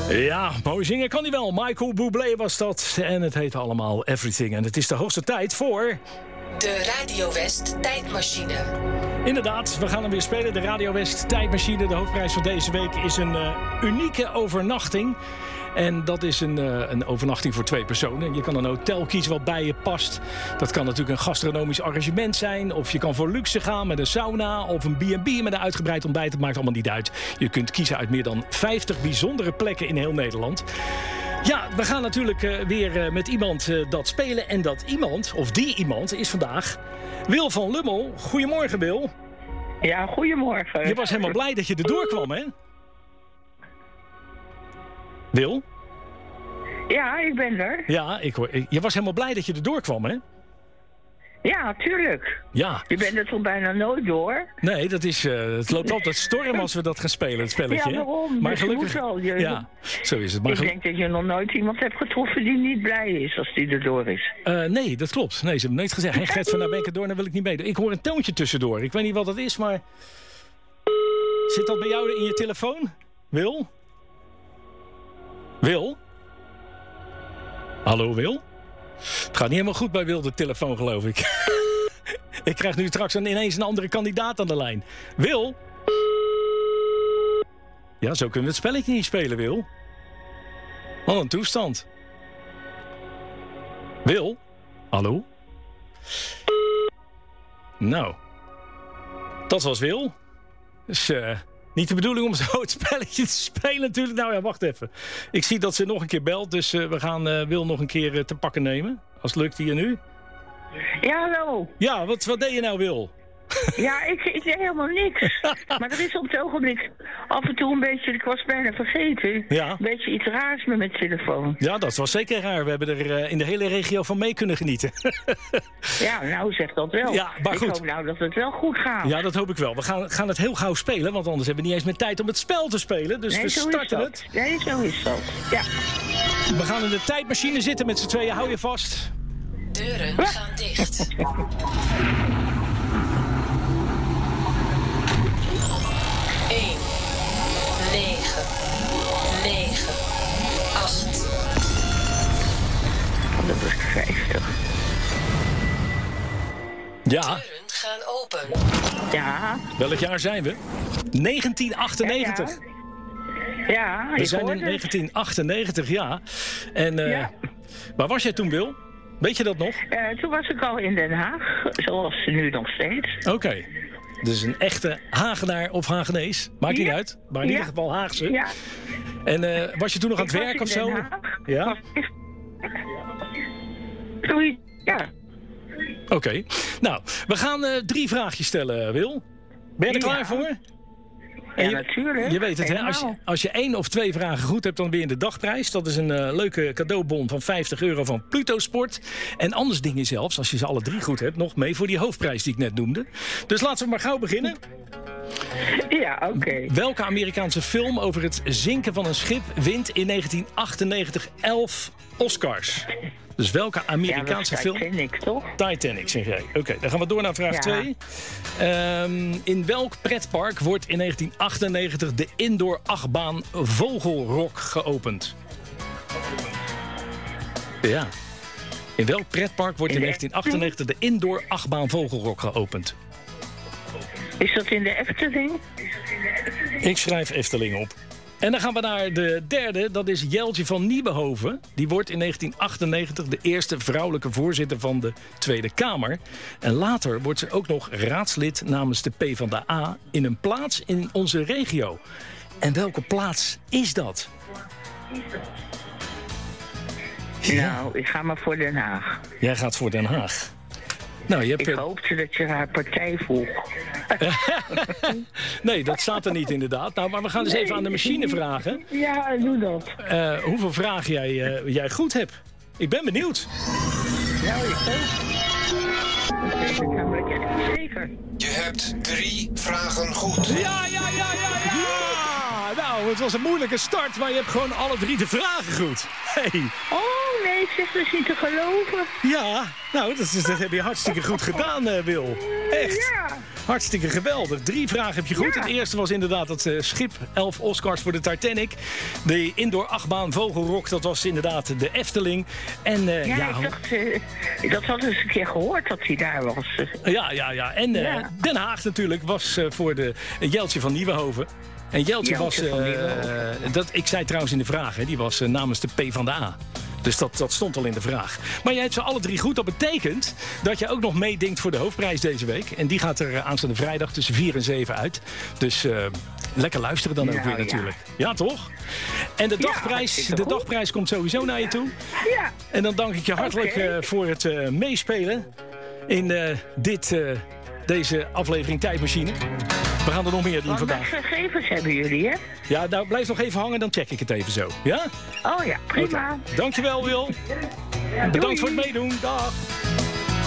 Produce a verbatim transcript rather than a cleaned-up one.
Ja, mooi zingen kan hij wel. Michael Bublé was dat. En het heette allemaal Everything. En het is de hoogste tijd voor... De Radio West Tijdmachine. Inderdaad, we gaan hem weer spelen. De Radio West Tijdmachine. De hoofdprijs van deze week is een uh, unieke overnachting. En dat is een, uh, een overnachting voor twee personen. Je kan een hotel kiezen wat bij je past. Dat kan natuurlijk een gastronomisch arrangement zijn. Of je kan voor luxe gaan met een sauna. Of een B en B met een uitgebreid ontbijt. Het maakt allemaal niet uit. Je kunt kiezen uit meer dan vijftig bijzondere plekken in heel Nederland. Ja, we gaan natuurlijk uh, weer uh, met iemand uh, dat spelen. En dat iemand, of die iemand, is vandaag Wil van Lummel. Goedemorgen, Wil. Ja, goedemorgen. Je was helemaal blij dat je erdoor kwam, hè? Wil? Ja, ik ben er. Ja, ik hoor, je was helemaal blij dat je erdoor kwam, hè? Ja, tuurlijk. Ja. Je bent er toch bijna nooit door? Nee, dat is, uh, het loopt altijd storm als we dat gaan spelen, het spelletje. Ja, waarom? Maar dus gelukkig... wel. Je... Ja, zo is het. Maar ik gel... denk dat je nog nooit iemand hebt getroffen die niet blij is als die erdoor is. Uh, nee, dat klopt. Nee, ze hebben nooit gezegd, hey Gert, van nou ben ik erdoor, dan wil ik niet meedoen. Ik hoor een toontje tussendoor. Ik weet niet wat dat is, maar... Zit dat bij jou in je telefoon? Wil? Wil? Hallo, Wil? Het gaat niet helemaal goed bij Wil, de telefoon, geloof ik. Ik krijg nu straks een, ineens een andere kandidaat aan de lijn. Wil? Ja, zo kunnen we het spelletje niet spelen, Wil. Wat een toestand. Wil? Hallo? Nou. Dat was Wil. Dus uh, niet de bedoeling om zo het spelletje te spelen natuurlijk. Nou ja, wacht even. Ik zie dat ze nog een keer belt, dus uh, we gaan uh, Wil nog een keer uh, te pakken nemen. Als het lukt hier nu. Ja, hallo. Ja, wat, wat deed je nou, Wil? Ja, ik, ik deed helemaal niks. Maar er is op het ogenblik af en toe een beetje, ik was bijna vergeten, ja. een beetje iets raars met mijn telefoon. Ja, dat was zeker raar. We hebben er uh, in de hele regio van mee kunnen genieten. Ja, nou zeg dat wel. Ja, maar goed. Ik hoop nou dat het wel goed gaat. Ja, dat hoop ik wel. We gaan, gaan het heel gauw spelen, want anders hebben we niet eens meer tijd om het spel te spelen. Dus nee, we starten het. Nee, zo is dat. Ja. We gaan in de tijdmachine zitten met z'n tweeën. Hou je vast. Deuren gaan dicht. één, negen, negen, acht. Dat is vijftig. Ja. Deuren gaan open. Ja. Welk jaar zijn we? negentien achtennegentig. Ja, ja. ja we ik zijn in het. negentien achtennegentig, ja. En uh, ja. waar was jij toen, Wil? Weet je dat nog? Uh, toen was ik al in Den Haag, zoals nu nog steeds. Oké. Okay. Dus een echte Hagenaar of Hagenees. Maakt niet ja. uit, maar in ja. ieder geval Haagse. Ja. En uh, was je toen nog aan het werk of zo? Ja. Sorry. Ja. Oké. Okay. Nou, we gaan uh, drie vraagjes stellen, Wil. Ben je er klaar ja. voor? Ja, je, natuurlijk. Je weet het, hè? Als je, als je één of twee vragen goed hebt, dan win je de dagprijs. Dat is een uh, leuke cadeaubon van vijftig euro van Pluto Sport. En anders dingen zelfs, als je ze alle drie goed hebt, nog mee voor die hoofdprijs die ik net noemde. Dus laten we maar gauw beginnen. Ja, oké. Okay. Welke Amerikaanse film over het zinken van een schip wint in negentien achtennegentig elf Oscars? Dus welke Amerikaanse ja, film? Titanic, toch? Titanic, zeg jij. Oké, okay, dan gaan we door naar vraag twee. Ja. Um, in welk pretpark wordt in negentien achtennegentig de indoor achtbaan Vogelrok geopend? Ja. In welk pretpark wordt in negentien achtennegentig de indoor achtbaan Vogelrok geopend? Is dat in de Efteling? Ik schrijf Efteling op. En dan gaan we naar de derde, dat is Jeltje van Nieuwenhoven. Die wordt in negentien achtennegentig de eerste vrouwelijke voorzitter van de Tweede Kamer. En later wordt ze ook nog raadslid namens de PvdA in een plaats in onze regio. En welke plaats is dat? Nou, ik ga maar voor Den Haag. Jij gaat voor Den Haag. Nou, je hebt... Ik hoopte dat je haar partij vroeg. Nee, dat staat er niet inderdaad. Nou, maar we gaan dus nee, even aan de machine vragen. Ja, doe dat. Uh, hoeveel vragen jij, uh, jij goed hebt. Ik ben benieuwd. Nou, ik ook. Ik ben namelijk echt zeker. Je hebt drie vragen goed. Ja, ja, ja, ja, ja! ja! Nou, het was een moeilijke start, maar je hebt gewoon alle drie de vragen goed. Hey. Oh, nee, zeg, dat is niet te geloven. Ja, nou, dat, is, dat heb je hartstikke goed gedaan, uh, Wil. Echt. Ja. Hartstikke geweldig. Drie vragen heb je goed. Ja. Het eerste was inderdaad het uh, schip. elf Oscars voor de Titanic. De indoor achtbaan Vogelrok, dat was inderdaad de Efteling. En, uh, Ja, ja, ik dacht, uh, dat had eens een keer gehoord dat hij daar was. ja, ja, ja. En uh, Ja. Den Haag natuurlijk was uh, voor de uh, Jeltje van Nieuwenhoven. En Jeltje, Jeltje was, van uh, Nieuwenhoven. dat, ik zei trouwens in de vraag, hè, die was uh, namens de PvdA. Dus dat, dat stond al in de vraag. Maar jij hebt ze alle drie goed. Dat betekent dat je ook nog meedenkt voor de hoofdprijs deze week. En die gaat er uh, aanstaande vrijdag tussen vier en zeven uit. Dus uh, lekker luisteren dan ook Nou, weer ja. natuurlijk. Ja, toch? En de Ja, dagprijs, hartstikke de goed. dagprijs komt sowieso naar je toe. Ja. En dan dank ik je hartelijk Oké. uh, voor het uh, meespelen in uh, dit, uh, deze aflevering Tijdmachine. We gaan er nog meer doen Wat vandaag. gegevens hebben jullie, hè? Ja, nou blijf nog even hangen, dan check ik het even zo. Ja? Oh ja, prima. Dankjewel, Wil. Bedankt voor het meedoen. Dag.